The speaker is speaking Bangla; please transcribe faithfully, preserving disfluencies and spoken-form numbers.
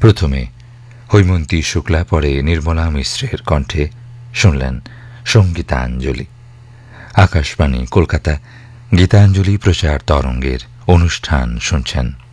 প্রথমে হৈমন্তী শুক্লা, পরে নির্মলা মিশ্রের কণ্ঠে শুনলেন সঙ্গীতাঞ্জলি। আকাশবাণী কলকাতা গীতাঞ্জলি প্রচার তরঙ্গের অনুষ্ঠান শুনছেন।